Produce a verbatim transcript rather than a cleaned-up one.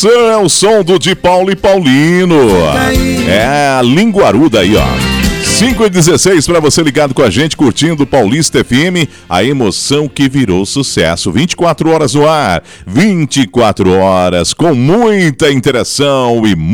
É o som do de Paulo e Paulino. É a linguaruda aí, ó. cinco e dezesseis para você ligado com a gente, curtindo Paulista F M, a emoção que virou sucesso. vinte e quatro horas no ar, vinte e quatro horas com muita interação e